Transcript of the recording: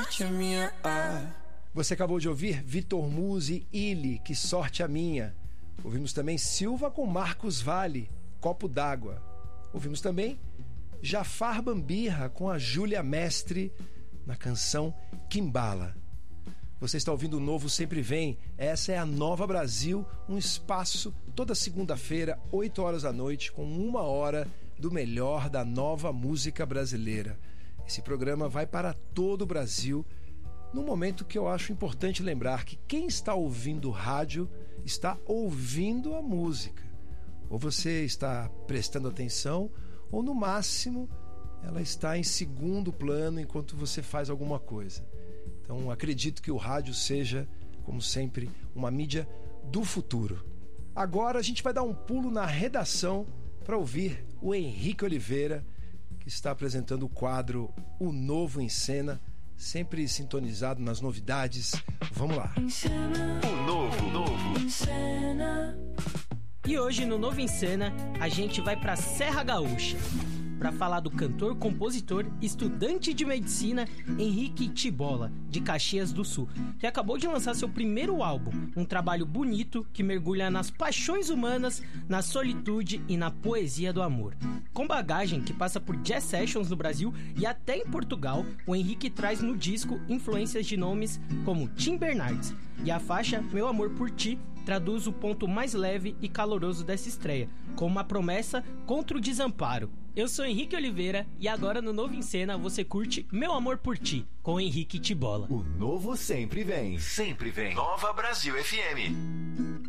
sorte a minha. Você acabou de ouvir Vitor Musi, Illy, Que Sorte a Minha. Ouvimos também Silva com Marcos Valle, Copo d'Água. Ouvimos também Jafar Bambirra com a Júlia Mestre na canção Quimbala. Você está ouvindo o Novo Sempre Vem. Essa é a Nova Brasil, um espaço toda segunda-feira, 8 horas da noite, com 1 hora do melhor da nova música brasileira. Esse programa vai para todo o Brasil, num momento que eu acho importante lembrar que quem está ouvindo rádio está ouvindo a música. Ou você está prestando atenção, ou no máximo ela está em segundo plano enquanto você faz alguma coisa. Então acredito que o rádio seja, como sempre, uma mídia do futuro. Agora a gente vai dar um pulo na redação para ouvir o Henrique Oliveira, que está apresentando o quadro O Novo em Cena, sempre sintonizado nas novidades. Vamos lá. O Novo em Cena. E hoje no Novo em Cena a gente vai para Serra Gaúcha para falar do cantor, compositor, estudante de medicina Henrique Tibola, de Caxias do Sul, que acabou de lançar seu primeiro álbum, um trabalho bonito que mergulha nas paixões humanas, na solitude e na poesia do amor. Com bagagem que passa por jazz sessions no Brasil e até em Portugal, o Henrique traz no disco influências de nomes como Tim Bernardes, e a faixa Meu Amor por Ti traduz o ponto mais leve e caloroso dessa estreia, com uma promessa contra o desamparo. Eu sou Henrique Oliveira e agora no Novo em Cena você curte Meu Amor por Ti, com Henrique Tibola. O novo sempre vem. Sempre vem. Nova Brasil FM.